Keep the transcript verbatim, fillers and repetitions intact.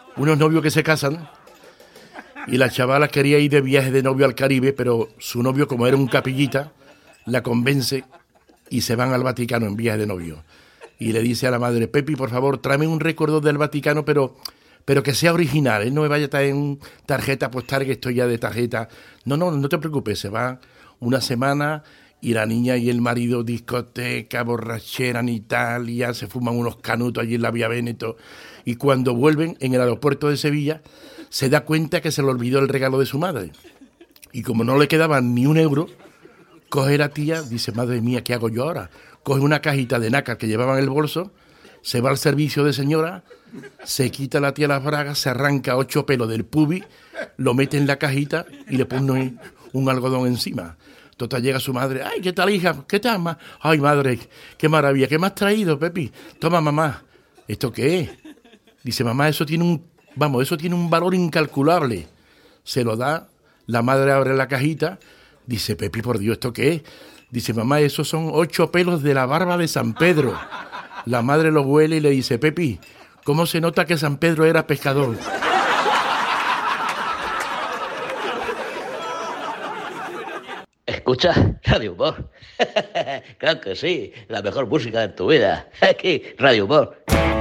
unos novios que se casan y la chavala quería ir de viaje de novio al Caribe, pero su novio, como era un capillita, la convence y se van al Vaticano en viaje de novio. Y le dice a la madre, Pepi, por favor, tráeme un récord del Vaticano, pero, pero que sea original, ¿eh? No me vaya a traer en tarjeta postal, que estoy ya de tarjeta. No, no, no te preocupes, se va una semana y la niña y el marido, discoteca, borrachera en Italia, se fuman unos canutos allí en la Vía Véneto, y cuando vuelven en el aeropuerto de Sevilla, se da cuenta que se le olvidó el regalo de su madre. Y como no le quedaba ni un euro, coge la tía, dice, madre mía, ¿qué hago yo ahora? Coge una cajita de nácar que llevaba en el bolso, se va al servicio de señora, se quita la tía las bragas, se arranca ocho pelos del pubi, lo mete en la cajita y le pone un algodón encima. Total, llega su madre, ay, ¿qué tal, hija? ¿Qué tal, ma? Ay, madre, qué maravilla, ¿qué me has traído, Pepi? Toma, mamá. ¿Esto qué es? Dice, mamá, eso tiene un, vamos, eso tiene un valor incalculable. Se lo da, la madre abre la cajita, dice, Pepi, por Dios, ¿esto qué es? Dice, mamá, esos son ocho pelos de la barba de San Pedro. La madre lo huele y le dice, Pepi, ¿cómo se nota que San Pedro era pescador? ¿Escuchas Radio Humor? Claro que sí, la mejor música de tu vida. Aquí, Radio Humor.